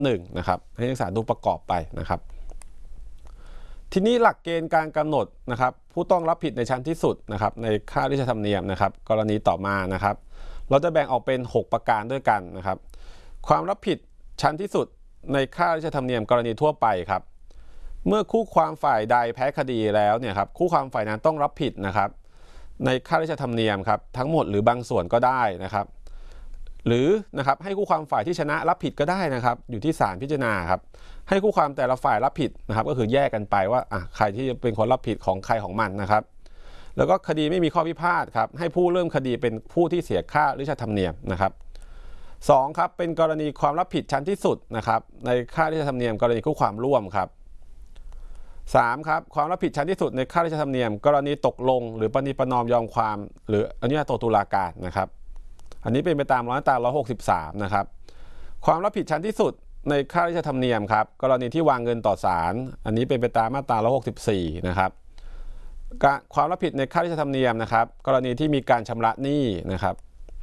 1นะครับให้นักศึกษาดูประกอบไปนะครับทีนี้หลักเกณฑ์การกำหนดนะครับผู้ต้องรับผิดในชั้นที่สุดนะครับในค่าราชธรรมเนียมนะครับกรณีต่อมานะครับเราจะแบ่งออกเป็น6ประการด้วยกันนะครับความรับผิดชั้นที่สุดในค่าราชธรรมเนียมกรณีทั่วไปครับเมื่อคู่ความฝ่ายใดแพ้คดีแล้วเนี่ยครับคู่ความฝ่ายนั้นต้องรับผิดนะครับในค่าราชธรรมเนียมครับทั้งหมดหรือบางส่วนก็ได้นะครับหรือนะครับให้คู่ความฝ่ายที่ชนะรับผิดก็ได้นะครับอยู่ที่ศาลพิจารณาครับให้คู่ความแต่ละฝ่ายรับผิดนะครับก็คือแยกกันไปว่าใครที่เป็นคนรับผิดของใครของมันนะครับแล้วก็คดีไม่มีข้อพิพาทครับให้ผู้เริ่มคดีเป็นผู้ที่เสียค่าราชธรรมเนียมนะครับ2ครับเป็นกรณีความรับผิดชั้นที่สุดนะครับในค่าราชธรรมเนียมกรณีคู่ความร่วมครับ3ครับความรับผิดชั้นที่สุดในค่าราชธรรมเนียมกรณีตกลงหรือประนีประนอมยอมความหรืออนุญาโตตุลาการนะครับอันนี้เป็นไปตามมาตรา163นะครับความรับผิดชั้นที่สุดในค่าราชธรรมเนียมครับกรณีที่วางเงินต่อศาลอันนี้เป็นไปตามมาตรา164นะครับความรับผิดในค่าราชธรรมเนียมนะครับกรณีที่มีการชำระหนี้นะครับ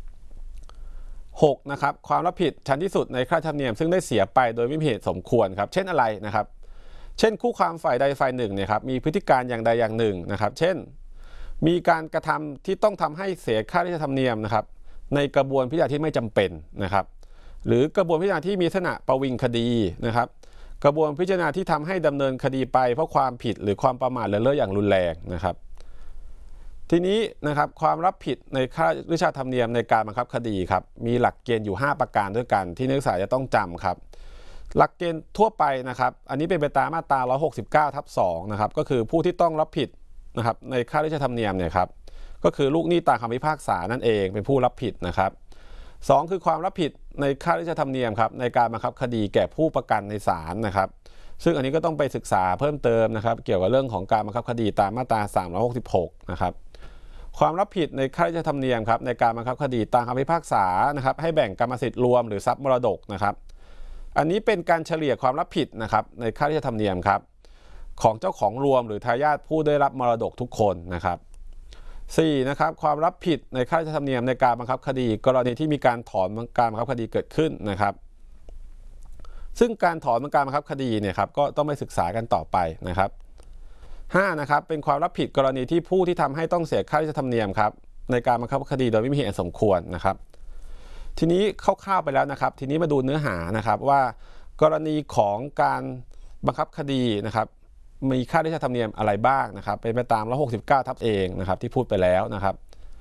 6นะครับความรับผิดชั้นที่สุดในค่าราชธรรมเนียมซึ่งได้เสียไปโดยไม่มีเหตุสมควรครับเช่นอะไรนะครับเช่นคู่ความฝ่ายใดฝ่ายหนึ่งเนี่ยครับมีพฤติการอย่างใดอย่างหนึ่งนะครับเช่นมีการกระทำที่ต้องทำให้เสียค่าราชธรรมเนียมนะครับในกระบวนพิจารณาที่ไม่จำเป็นนะครับหรือกระบวนพิจารณาที่มีลักษณะประวิงคดีนะครับกระบวนพิจารณาที่ทำให้ดำเนินคดีไปเพราะความผิดหรือความประมาทเลินเล่ออย่างรุนแรงนะครับทีนี้นะครับความรับผิดในค่าราชธรรมเนียมในการบังคับคดีครับมีหลักเกณฑ์อยู่5ประการด้วยกันที่นักศึกษาจะต้องจำครับหลักเกณฑ์ทั่วไปนะครับอันนี้เป็นไปตามมาตรา169/2นะครับก็คือผู้ที่ต้องรับผิดนะครับในค่าราชธรรมเนียมเนี่ยครับก็คือลูกหนี้ตามคำพิพากษานั่นเองเป็นผู้รับผิดนะครับ2คือความรับผิดในค่าราชธรรมเนียมครับในการบังคับคดีแก่ผู้ประกันในศาลนะครับซึ่งอันนี้ก็ต้องไปศึกษาเพิ่มเติมนะครับเกี่ยวกับเรื่องของการบังคับคดีตามมาตรา366นะครับความรับผิดในค่าราชธรรมเนียมครับในการบังคับคดีตามคำพิพากษานะครับให้แบ่งกรรมสิทธิ์รวมหรือทรัพย์มรดกนะครับอันนี้เป็นการเฉลี่ยความรับผิดนะครับในค่าราชธรรมเนียมครับของเจ้าของรวมหรือทายาทผู้ได้รับมรดกทุกคนนะครับ4นะครับความรับผิดในค่าราชธรรมเนียมในการบังคับคดีกรณีที่มีการถอนการบังคับคดีเกิดขึ้นนะครับซึ่งการถอนการบังคับคดีเนี่ยครับก็ต้องไปศึกษากันต่อไปนะครับ5นะครับเป็นความรับผิดกรณีที่ผู้ที่ทำให้ต้องเสียค่าราชธรรมเนียมครับในการบังคับคดีโดยไม่มีเหตุอันสมควรนะครับทีนี้คร่าวๆไปแล้วนะครับทีนี้มาดูเนื้อหานะครับว่ากรณีของการบังคับคดีนะครับมีค่าราชธรรมเนียมอะไรบ้างนะครับเป็นไปตาม169/เองนะครับที่พูดไปแล้วนะครับ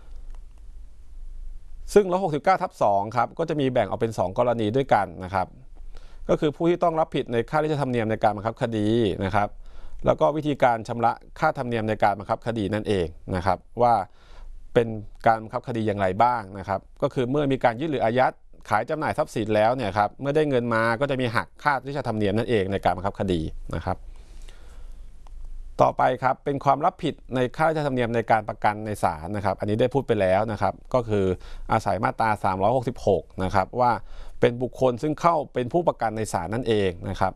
ซึ่ง169/2ครับก็จะมีแบ่งออกเป็น2กรณีด้วยกันนะครับก็คือผู้ที่ต้องรับผิดในค่าราชธรรมเนียมในการบังคับคดีนะครับแล้วก็วิธีการชำระค่าธรรมเนียมในการบังคับคดีนั่นเองนะครับว่าเป็นการบังคับคดีอย่างไรบ้างนะครับก็คือเมื่อมีการยึดหรืออายัดขายจำหน่ายทรัพย์สินแล้วเนี่ยครับเมื่อได้เงินมาก็จะมีหักค่าราชธรรมเนียมนั่นเองในการบังคับคดีนะครับต่อไปครับเป็นความรับผิดในค่าราชธรรมเนียมในการประกันในศาลนะครับอันนี้ได้พูดไปแล้วนะครับก็คืออาศัยมาตรา366นะครับว่าเป็นบุคคลซึ่งเข้าเป็นผู้ประกันในศาลนั่นเองนะครับ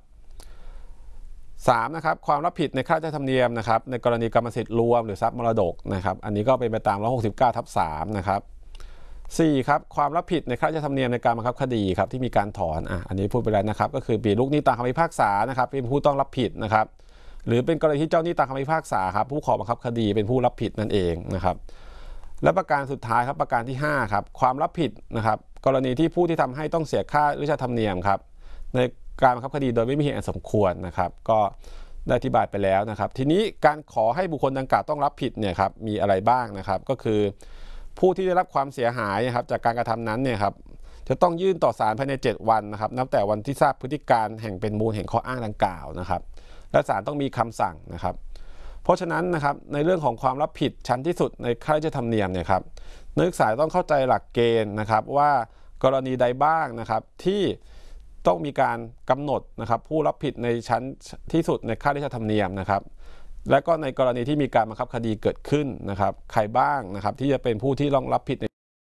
3นะครับความรับผิดในค่าราชธรรมเนียมนะครับในกรณีกรรมสิทธิ์รวมหรือทรัพย์มรดกนะครับอันนี้ก็เป็นไปตาม169/3นะครับ4ครับความรับผิดในค่าราชธรรมเนียมในการบังคับคดีครับที่มีการถอนอันนี้พูดไปแล้วนะครับก็คือปีลูกหนี้ตามคำพิพากษานะครับเป็นผู้ต้องรับผิดนะครับหรือเป็นกรณีที่เจ้าหนี้ตามคำพิพากษาครับผู้ขอบังคับคดีเป็นผู้รับผิดนั่นเองนะครับและประการสุดท้ายครับประการที่5ครับความรับผิดนะครับกรณีที่ผู้ที่ทำให้ต้องเสียค่าราชธรรมเนียมครับในการบังคับคดีโดยไม่มีเหตุอันสมควรนะครับก็ได้อธิบายไปแล้วนะครับทีนี้การขอให้บุคคลดังกล่าวต้องรับผิดเนี่ยครับมีอะไรบ้างนะครับก็คือผู้ที่ได้รับความเสียหายนะครับจากการกระทำนั้นเนี่ยครับจะต้องยื่นต่อศาลภายใน7วันนะครับนับแต่วันที่ทราบพฤติการแห่งเป็นมูลแห่งข้ออ้างดังกล่าวนะครับและศาลต้องมีคำสั่งนะครับเพราะฉะนั้นนะครับในเรื่องของความรับผิดชั้นที่สุดในค่าราชธรรมเนียมเนี่ยครับนักศึกษาต้องเข้าใจหลักเกณฑ์นะครับว่ากรณีใดบ้างนะครับที่ต้องมีการกำหนดนะครับผู้รับผิดในชั้นที่สุดในค่าราชธรรมเนียมนะครับและก็ในกรณีที่มีการบังคับคดีเกิดขึ้นนะครับใครบ้างนะครับที่จะเป็นผู้ที่ต้องรับผิด